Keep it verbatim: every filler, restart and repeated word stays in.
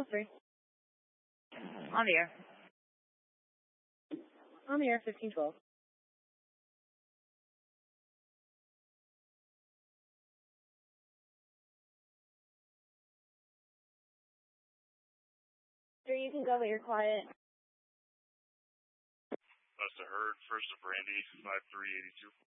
three. On the air. On the air, fifteen twelve. Three, you can go, but you're quiet. That's a herd, first of Randy, five three eighty-two.